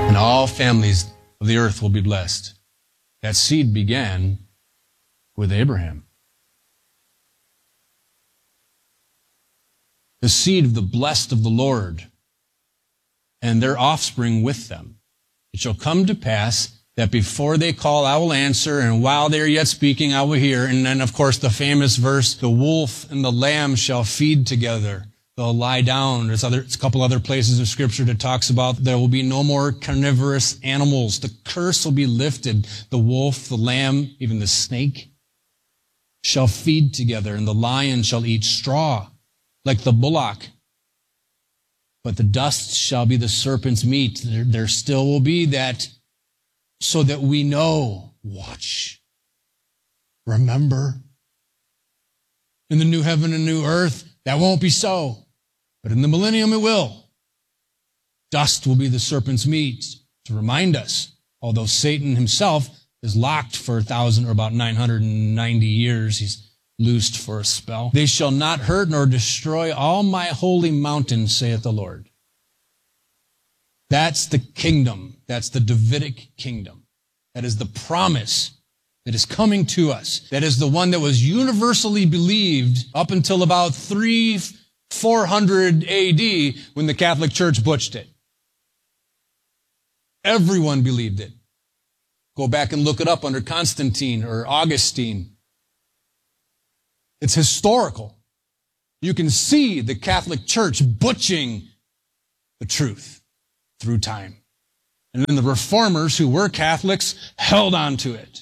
and all families of the earth will be blessed. That seed began with Abraham. The seed of the blessed of the Lord, and their offspring with them. It shall come to pass that before they call, I will answer, and while they are yet speaking, I will hear. And then, of course, the famous verse, the wolf and the lamb shall feed together. They'll lie down. There's a couple other places in Scripture that talks about there will be no more carnivorous animals. The curse will be lifted. The wolf, the lamb, even the snake shall feed together, and the lion shall eat straw like the bullock. But the dust shall be the serpent's meat. There still will be that, so that we know. Watch. Remember. In the new heaven and new earth, that won't be so. But in the millennium it will. Dust will be the serpent's meat, to remind us, although Satan himself is locked for 1,000 or about 990 years, he's loosed for a spell. They shall not hurt nor destroy all my holy mountain, saith the Lord. That's the kingdom. That's the Davidic kingdom. That is the promise that is coming to us. That is the one that was universally believed up until about 400 AD when the Catholic Church butched it. Everyone believed it. Go back and look it up under Constantine or Augustine. It's historical. You can see the Catholic Church butching the truth through time. And then the reformers who were Catholics held on to it.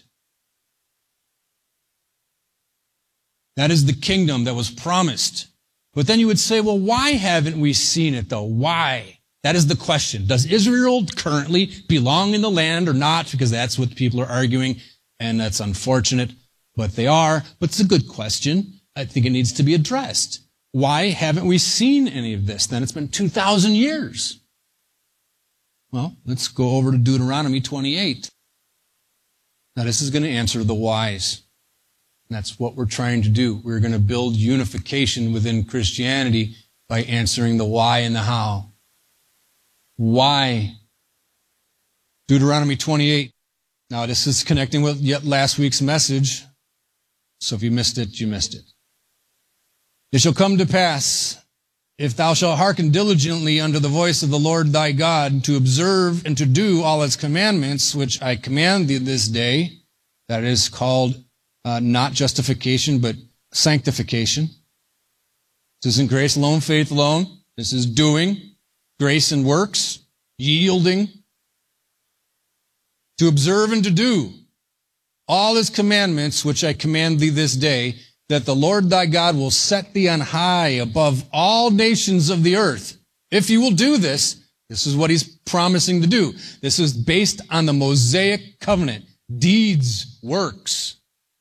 That is the kingdom that was promised. But then you would say, well, why haven't we seen it though? Why? That is the question. Does Israel currently belong in the land or not? Because that's what people are arguing, and that's unfortunate, but they are. But it's a good question. I think it needs to be addressed. Why haven't we seen any of this? Then it's been 2,000 years. Well, let's go over to Deuteronomy 28. Now, this is going to answer the whys. And that's what we're trying to do. We're going to build unification within Christianity by answering the why and the how. Why? Deuteronomy 28. Now, this is connecting with yet last week's message. So if you missed it, you missed it. It shall come to pass, if thou shalt hearken diligently unto the voice of the Lord thy God, to observe and to do all his commandments, which I command thee this day, that is called not justification, but sanctification. This isn't grace alone, faith alone. This is doing, grace and works, yielding. To observe and to do all his commandments, which I command thee this day, that the Lord thy God will set thee on high above all nations of the earth. If you will do this, this is what he's promising to do. This is based on the Mosaic covenant. Deeds, works.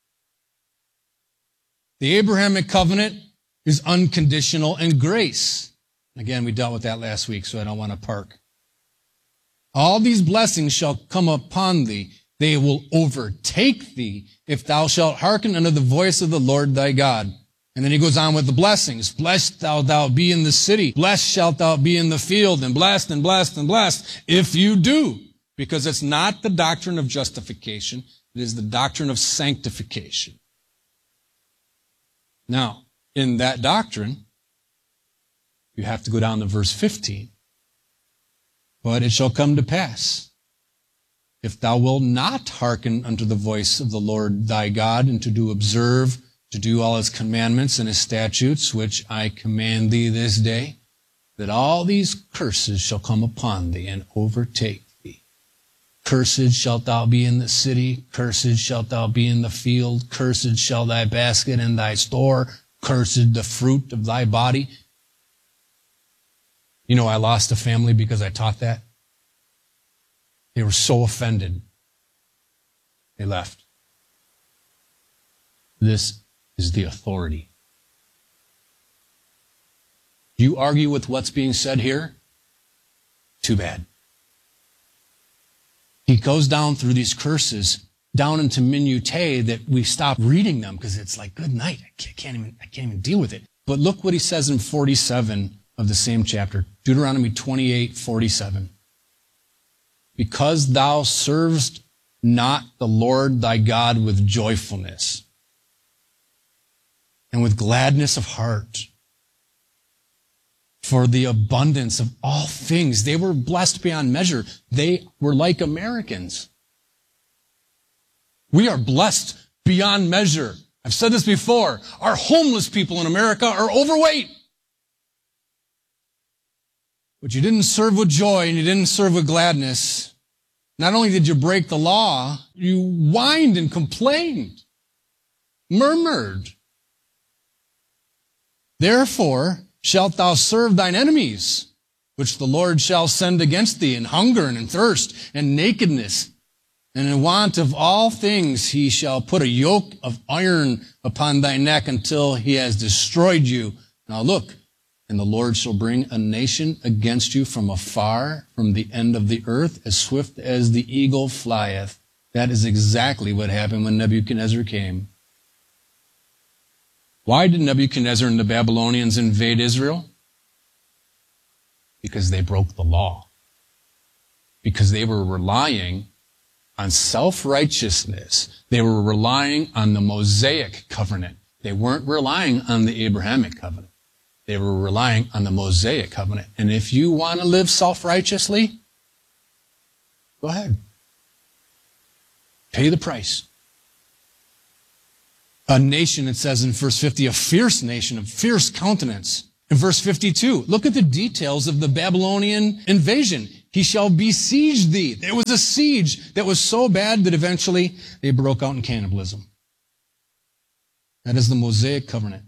The Abrahamic covenant is unconditional and grace. Again, we dealt with that last week, so I don't want to park. All these blessings shall come upon thee. They will overtake thee if thou shalt hearken unto the voice of the Lord thy God. And then he goes on with the blessings. Blessed shalt thou be in the city. Blessed shalt thou be in the field. And blessed and blessed and blessed if you do. Because it's not the doctrine of justification. It is the doctrine of sanctification. Now, in that doctrine, you have to go down to verse 15. But it shall come to pass, if thou wilt not hearken unto the voice of the Lord thy God, and to do observe, to do all his commandments and his statutes, which I command thee this day, that all these curses shall come upon thee and overtake thee. Cursed shalt thou be in the city, cursed shalt thou be in the field, cursed shall thy basket and thy store, cursed the fruit of thy body. You know, I lost a family because I taught that. They were so offended. They left. This is the authority. You argue with what's being said here? Too bad. He goes down through these curses, down into minutiae that we stop reading them because it's like, good night. I can't even deal with it. But look what he says in 47 of the same chapter, Deuteronomy 28:47. because thou servest not the Lord thy God with joyfulness and with gladness of heart. For the abundance of all things. They were blessed beyond measure. They were like Americans. We are blessed beyond measure. I've said this before. Our homeless people in America are overweight. But you didn't serve with joy and you didn't serve with gladness. Not only did you break the law, you whined and complained, murmured. Therefore shalt thou serve thine enemies, which the Lord shall send against thee in hunger and in thirst and nakedness. And in want of all things he shall put a yoke of iron upon thy neck until he has destroyed you. Now look, and the Lord shall bring a nation against you from afar, from the end of the earth, as swift as the eagle flieth. That is exactly what happened when Nebuchadnezzar came. Why did Nebuchadnezzar and the Babylonians invade Israel? Because they broke the law. Because they were relying on self-righteousness. They were relying on the Mosaic covenant. They weren't relying on the Abrahamic covenant. They were relying on the Mosaic covenant. And if you want to live self-righteously, go ahead. Pay the price. A nation, it says in verse 50, a fierce nation, of fierce countenance. In verse 52, look at the details of the Babylonian invasion. He shall besiege thee. There was a siege that was so bad that eventually they broke out in cannibalism. That is the Mosaic covenant.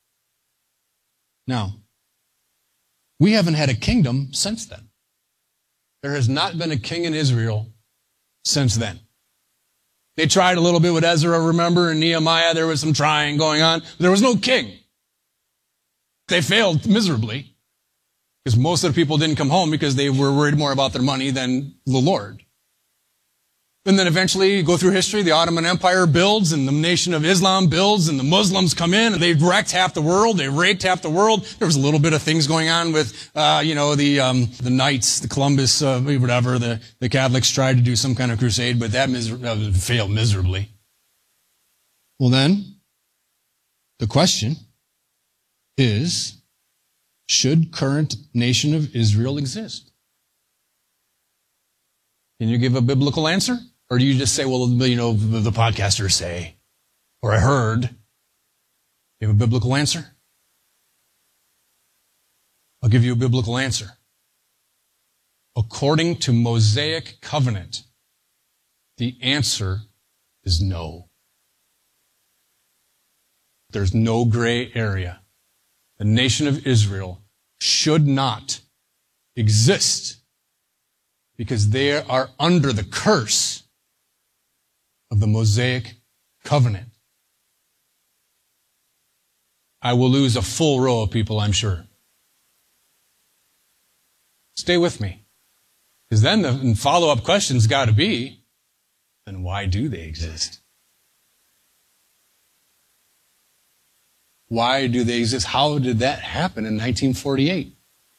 Now, we haven't had a kingdom since then. There has not been a king in Israel since then. They tried a little bit with Ezra, remember, and Nehemiah, there was some trying going on. But there was no king. They failed miserably because most of the people didn't come home because they were worried more about their money than the Lord. And then eventually, you go through history, the Ottoman Empire builds, and the Nation of Islam builds, and the Muslims come in, and they wrecked half the world, they raped half the world. There was a little bit of things going on with, the Knights, the Columbus, whatever. The Catholics tried to do some kind of crusade, but that failed miserably. Well then, the question is, should current nation of Israel exist? Can you give a biblical answer? Or do you just say, well, the podcasters say, or I heard? You have a biblical answer? I'll give you a biblical answer. According to Mosaic covenant, the answer is no. There's no gray area. The nation of Israel should not exist because they are under the curse of the Mosaic covenant. I will lose a full row of people, I'm sure. Stay with me. Because then the follow-up question's got to be, then why do they exist? Why do they exist? How did that happen in 1948?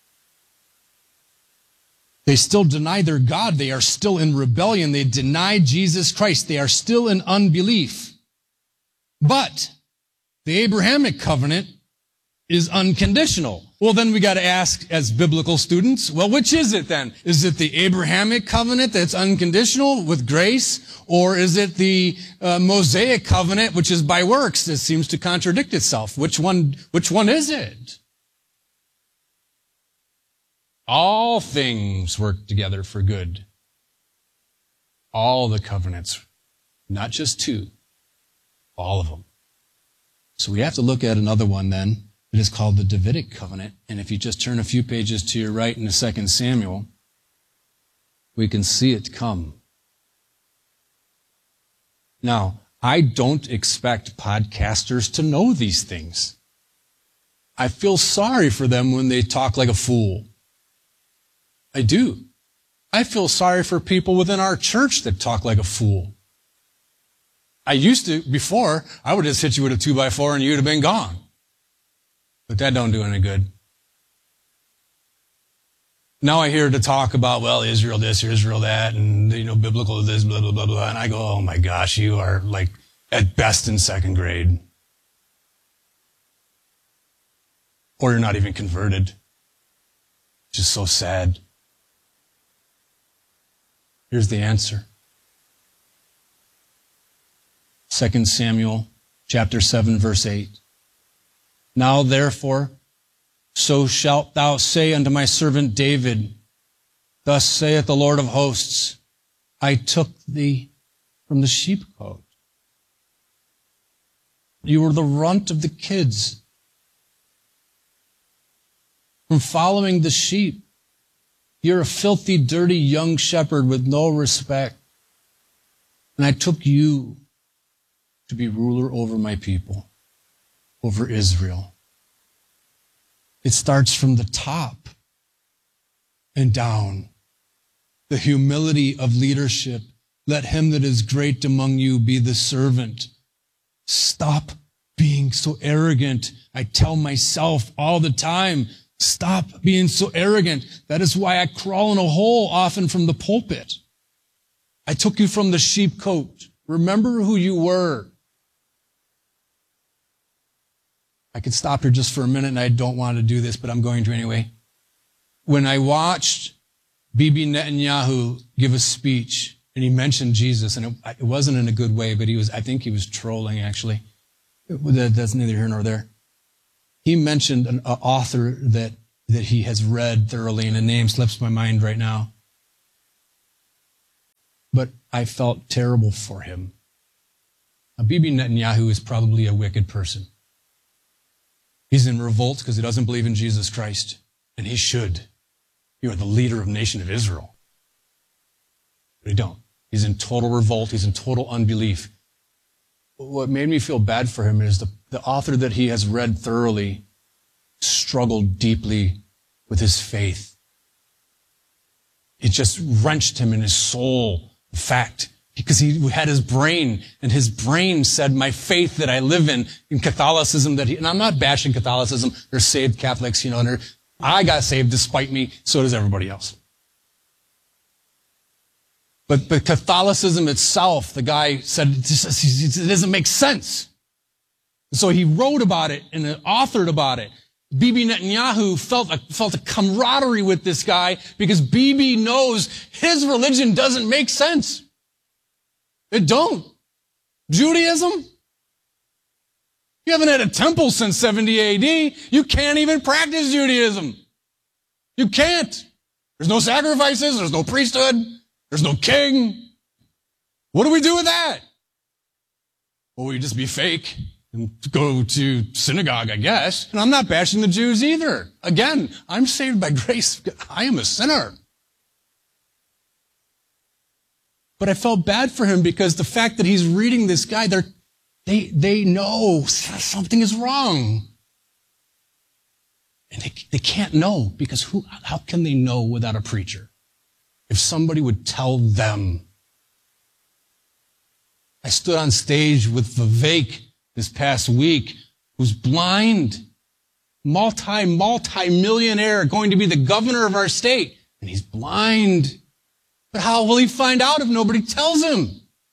They still deny their God. They are still in rebellion. They deny Jesus Christ. They are still in unbelief. But the Abrahamic covenant is unconditional. Well, then we got to ask as biblical students, well, which is it then? Is it the Abrahamic covenant that's unconditional with grace? Or is it the Mosaic covenant, which is by works, that seems to contradict itself? Which one is it? All things work together for good. All the covenants, not just two, all of them. So we have to look at another one then. It is called the Davidic covenant. And if you just turn a few pages to your right in the 2 Samuel, we can see it come. Now, I don't expect podcasters to know these things. I feel sorry for them when they talk like a fool. I do. I feel sorry for people within our church that talk like a fool. I used to, before, I would just hit you with a 2x4 and you'd have been gone. But that don't do any good. Now I hear the talk about, well, Israel this, Israel that, and, biblical this, blah, blah, blah, blah. And I go, oh my gosh, you are like at best in second grade. Or you're not even converted. Just so sad. Here's the answer. 2 Samuel chapter 7, verse 8. Now therefore, so shalt thou say unto my servant David, thus saith the Lord of hosts, I took thee from the sheepcote. You were the runt of the kids. From following the sheep. You're a filthy, dirty young shepherd with no respect. And I took you to be ruler over my people, over Israel. It starts from the top and down. The humility of leadership. Let him that is great among you be the servant. Stop being so arrogant. I tell myself all the time, stop being so arrogant. That is why I crawl in a hole often from the pulpit. I took you from the sheepcote. Remember who you were. I could stop here just for a minute, and I don't want to do this, but I'm going to anyway. When I watched Bibi Netanyahu give a speech, and he mentioned Jesus, and it wasn't in a good way, but I think he was trolling, actually. That's neither here nor there. He mentioned an author that he has read thoroughly, and a name slips my mind right now. But I felt terrible for him. Now, Bibi Netanyahu is probably a wicked person. He's in revolt because he doesn't believe in Jesus Christ. And he should. You are the leader of the nation of Israel. But he don't. He's in total revolt. He's in total unbelief. What made me feel bad for him is the author that he has read thoroughly struggled deeply with his faith. It just wrenched him in his soul. In fact, because he had his brain, and his brain said, my faith that I live in Catholicism, and I'm not bashing Catholicism, they're saved Catholics, and I got saved despite me, so does everybody else. But Catholicism itself, the guy said, it doesn't make sense. So he wrote about it and authored about it. Bibi Netanyahu felt a camaraderie with this guy because Bibi knows his religion doesn't make sense. It don't. Judaism? You haven't had a temple since 70 AD. You can't even practice Judaism. You can't. There's no sacrifices. There's no priesthood. There's no king. What do we do with that? Well, we just be fake and go to synagogue, I guess. And I'm not bashing the Jews either. Again, I'm saved by grace. I am a sinner. But I felt bad for him because the fact that he's reading this guy, they know something is wrong. And they can't know because how can they know without a preacher? If somebody would tell them. I stood on stage with Vivek this past week, who's blind, multi-millionaire, going to be the governor of our state, and he's blind. But how will he find out if nobody tells him?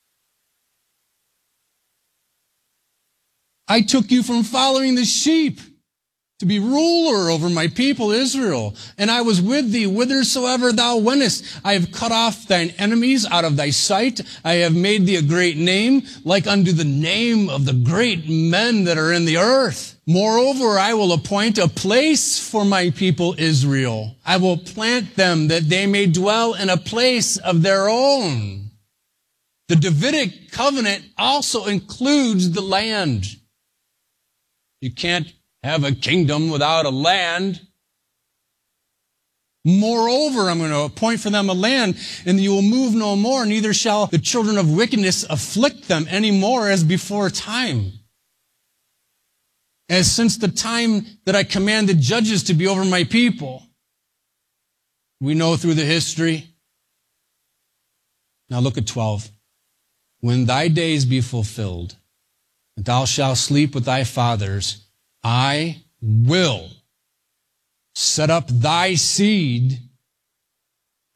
I took you from following the sheep to be ruler over my people Israel. And I was with thee whithersoever thou wentest. I have cut off thine enemies out of thy sight. I have made thee a great name, like unto the name of the great men that are in the earth. Moreover, I will appoint a place for my people Israel. I will plant them that they may dwell in a place of their own. The Davidic covenant also includes the land. You can't have a kingdom without a land. Moreover, I'm going to appoint for them a land, and you will move no more, neither shall the children of wickedness afflict them any more as before time. As since the time that I commanded judges to be over my people. We know through the history. Now look at 12. When thy days be fulfilled, and thou shalt sleep with thy fathers, I will set up thy seed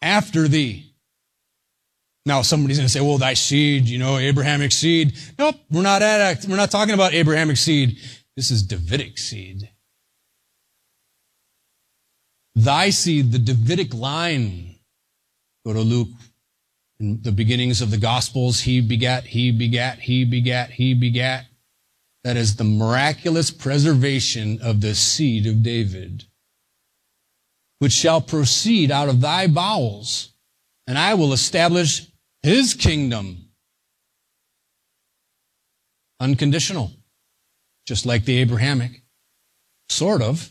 after thee. Now, somebody's going to say, well, thy seed, Abrahamic seed. Nope, we're not talking about Abrahamic seed. This is Davidic seed. Thy seed, the Davidic line. Go to Luke. In the beginnings of the Gospels, he begat, he begat, he begat, he begat. That is the miraculous preservation of the seed of David, which shall proceed out of thy bowels, and I will establish his kingdom. Unconditional. Just like the Abrahamic. Sort of.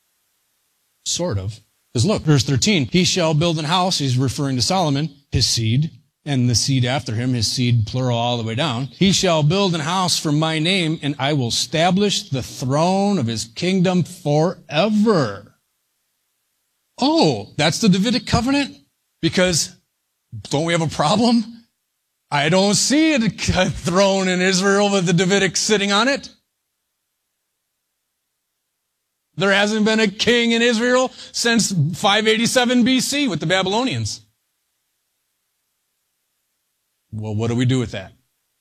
Because look, verse 13, he shall build an house, he's referring to Solomon, his seed, and the seed after him, his seed plural all the way down. He shall build an house for my name, and I will establish the throne of his kingdom forever. Oh, that's the Davidic covenant? Because don't we have a problem? I don't see a throne in Israel with the Davidic sitting on it. There hasn't been a king in Israel since 587 BC with the Babylonians. Well, what do we do with that?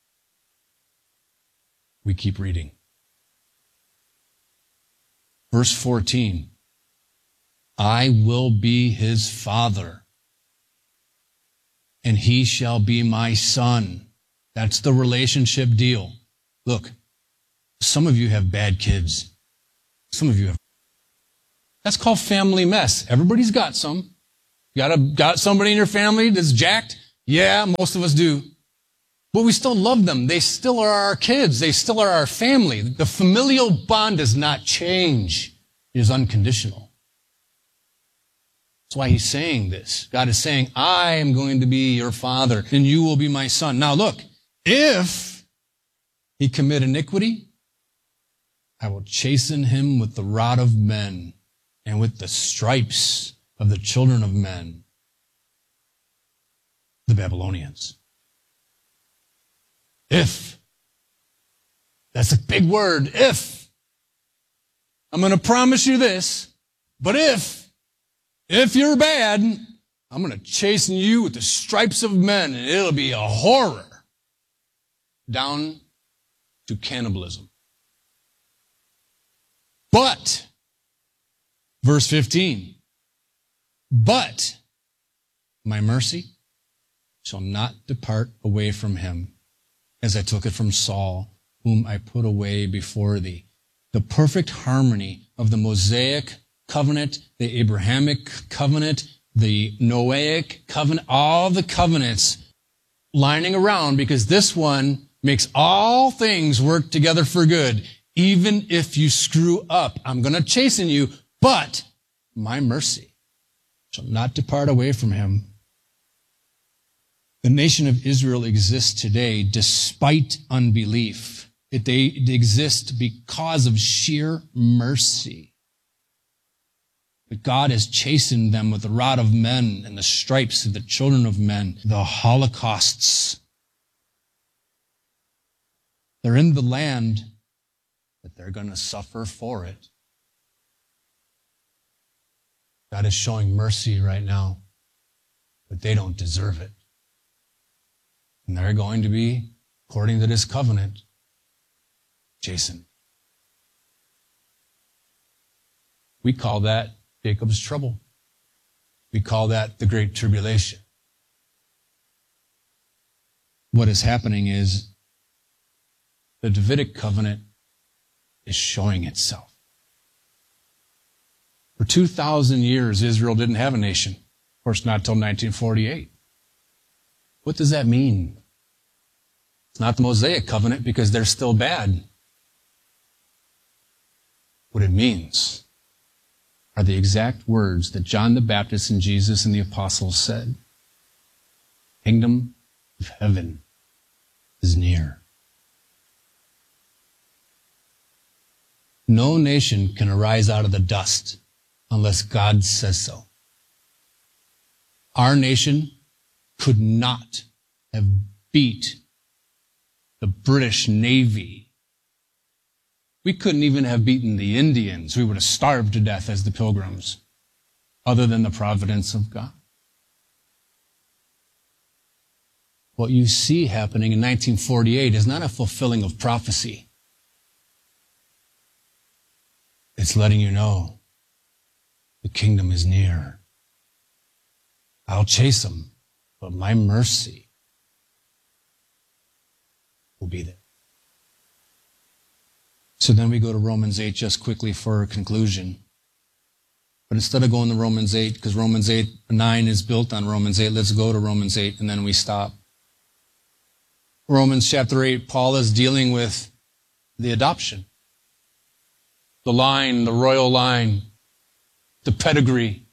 We keep reading. Verse 14. I will be his father, and he shall be my son. That's the relationship deal. Look, some of you have bad kids. Some of you have. That's called family mess. Everybody's got some. You got somebody in your family that's jacked? Yeah, most of us do. But we still love them. They still are our kids. They still are our family. The familial bond does not change. It is unconditional. That's why he's saying this. God is saying, I am going to be your father, and you will be my son. Now look, if he commit iniquity, I will chasten him with the rod of men and with the stripes of the children of men, the Babylonians. If. That's a big word, if. I'm going to promise you this, but if you're bad, I'm going to chasten you with the stripes of men, and it'll be a horror down to cannibalism. But, verse 15, but my mercy shall not depart away from him, as I took it from Saul, whom I put away before thee. The perfect harmony of the Mosaic covenant, the Abrahamic covenant, the Noahic covenant, all the covenants lining around, because this one makes all things work together for good. Even if you screw up, I'm going to chasten you, but my mercy shall not depart away from him. The nation of Israel exists today despite unbelief. It exists because of sheer mercy. But God has chastened them with the rod of men and the stripes of the children of men, the holocausts. They're in the land, but they're going to suffer for it. God is showing mercy right now, but they don't deserve it. And they're going to be, according to this covenant, chastened. We call that Jacob's trouble. We call that the Great Tribulation. What is happening is the Davidic covenant is showing itself. For 2,000 years, Israel didn't have a nation. Of course, not until 1948. What does that mean? It's not the Mosaic covenant because they're still bad. What it means are the exact words that John the Baptist and Jesus and the apostles said. Kingdom of heaven is near. No nation can arise out of the dust unless God says so. Our nation could not have beat the British Navy. We couldn't even have beaten the Indians. We would have starved to death as the Pilgrims, other than the providence of God. what you see happening in 1948 is not a fulfilling of prophecy. It's letting you know the kingdom is near. I'll chase them, but my mercy will be there. So then we go to Romans 8 just quickly for a conclusion. But instead of going to Romans 8, because Romans 9 is built on Romans 8, let's go to Romans 8 and then we stop. Romans chapter 8, Paul is dealing with the adoption. The line, the royal line, the pedigree.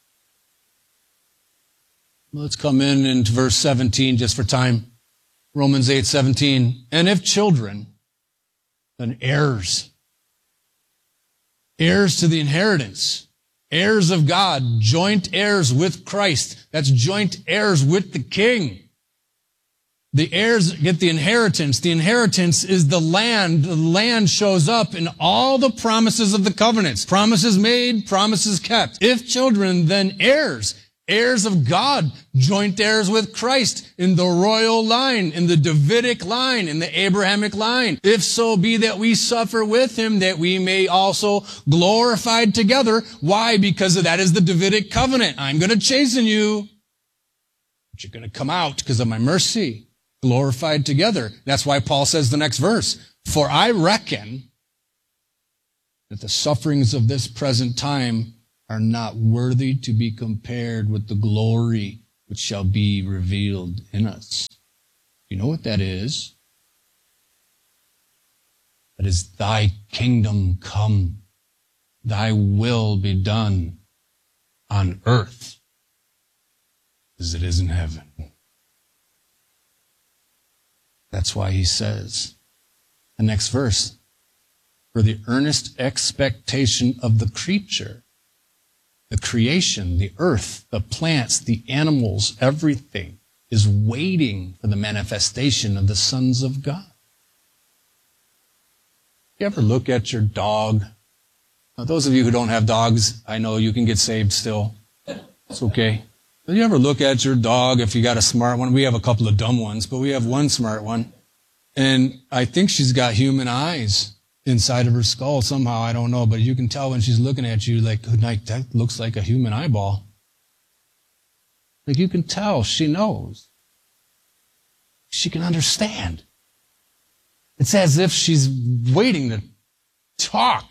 Let's come into verse 17 just for time. Romans 8:17. And if children, then heirs. Heirs to the inheritance. Heirs of God. Joint heirs with Christ. That's joint heirs with the King. The heirs get the inheritance. The inheritance is the land. The land shows up in all the promises of the covenants. Promises made, promises kept. If children, then heirs. Heirs of God, joint heirs with Christ in the royal line, in the Davidic line, in the Abrahamic line. If so be that we suffer with him, that we may also glorified together. Why? Because that is the Davidic covenant. I'm going to chasten you, but you're going to come out because of my mercy. Glorified together. That's why Paul says the next verse, for I reckon that the sufferings of this present time are not worthy to be compared with the glory which shall be revealed in us. You know what that is? That is, thy kingdom come, thy will be done on earth as it is in heaven. That's why he says, the next verse, for the earnest expectation of the creature, the creation, the earth, the plants, the animals, everything is waiting for the manifestation of the sons of God. You ever look at your dog? Now, those of you who don't have dogs, I know you can get saved still. It's okay. Do you ever look at your dog if you got a smart one? We have a couple of dumb ones, but we have one smart one. And I think she's got human eyes inside of her skull somehow. I don't know, but you can tell when she's looking at you like that looks like a human eyeball. Like you can tell she knows. She can understand. It's as if she's waiting to talk.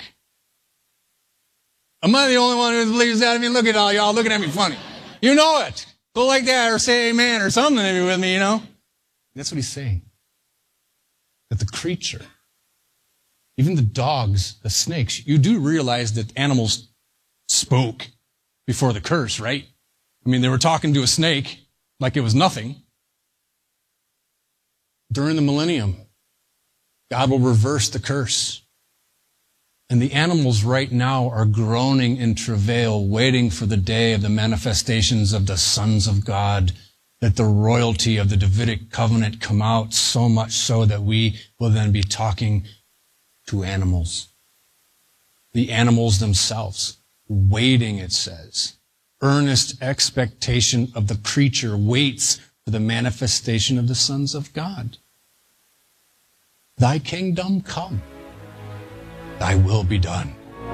Am I the only one who believes that? I mean, look at all y'all looking at me funny. You know it. Go like that or say amen or something maybe with me, you know. That's what he's saying. That the creature, even the dogs, the snakes, you do realize that animals spoke before the curse, right? I mean, they were talking to a snake like it was nothing. During the millennium, God will reverse the curse. And the animals right now are groaning in travail, waiting for the day of the manifestations of the sons of God, that the royalty of the Davidic covenant come out, so much so that we will then be talking to animals. The animals themselves, waiting, it says. Earnest expectation of the creature waits for the manifestation of the sons of God. Thy kingdom come. Thy will be done.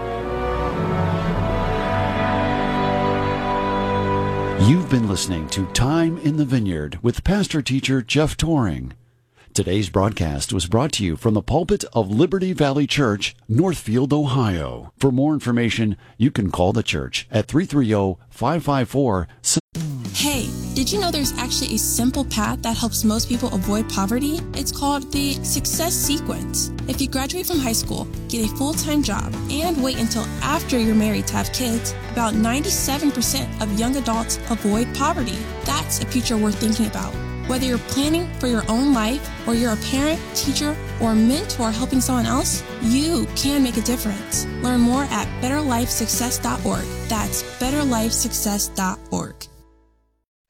You've been listening to Time in the Vineyard with pastor-teacher Jeff Toring. Today's broadcast was brought to you from the pulpit of Liberty Valley Church, Northfield, Ohio. For more information, you can call the church at 330-554. Hey, did you know there's actually a simple path that helps most people avoid poverty? It's called the Success Sequence. If you graduate from high school, get a full-time job, and wait until after you're married to have kids, about 97% of young adults avoid poverty. That's a future worth thinking about. Whether you're planning for your own life, or you're a parent, teacher, or mentor helping someone else, you can make a difference. Learn more at betterlifesuccess.org. That's betterlifesuccess.org.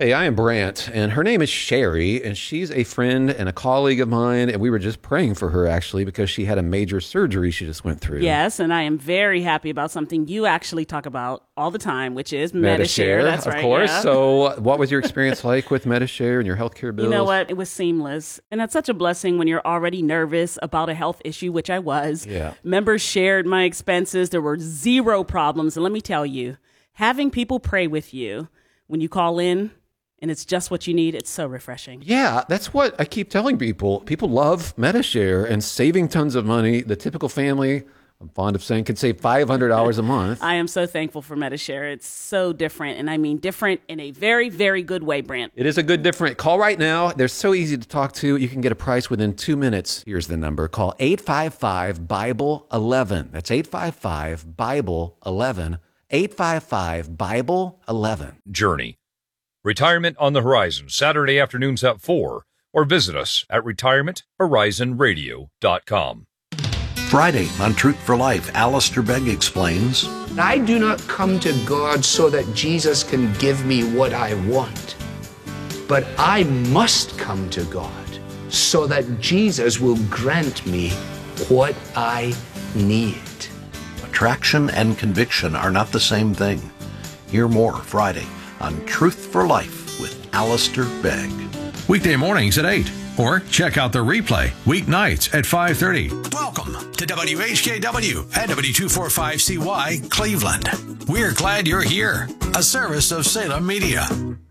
Hey, I am Brant, and her name is Sherry, and she's a friend and a colleague of mine, and we were just praying for her, actually, because she had a major surgery she just went through. Yes, and I am very happy about something you actually talk about all the time, which is Medi-Share. That's right, of course. Yeah. So what was your experience like with Medi-Share and your healthcare bills? You know what? It was seamless. And that's such a blessing when you're already nervous about a health issue, which I was. Yeah. Members shared my expenses. There were zero problems. And let me tell you, having people pray with you when you call in, and it's just what you need, it's so refreshing. Yeah, that's what I keep telling people. People love Medi-Share and saving tons of money. The typical family, I'm fond of saying, could save $500 a month. I am so thankful for Medi-Share. It's so different, and I mean different in a very, very good way, Brant. It is a good different. Call right now. They're so easy to talk to. You can get a price within 2 minutes. Here's the number. Call 855-BIBLE-11. That's 855-BIBLE-11. 855-BIBLE-11. Journey. Retirement on the Horizon, Saturday afternoons at 4, or visit us at retirementhorizonradio.com. Friday on Truth for Life, Alistair Begg explains, I do not come to God so that Jesus can give me what I want, but I must come to God so that Jesus will grant me what I need. attraction and conviction are not the same thing. Hear more Friday on Truth for Life with Alistair Begg. Weekday mornings at 8. Or check out the replay weeknights at 5:30. Welcome to WHKW and W245CY Cleveland. We're glad you're here. A service of Salem Media.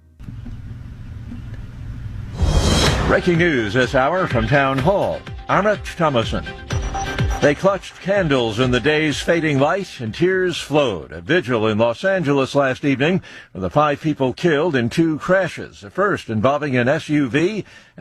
Breaking news this hour from Town Hall. Arnott Thomason. They clutched candles in the day's fading light, and tears flowed. A vigil in Los Angeles last evening with the 5 people killed in 2 crashes. The first involving an SUV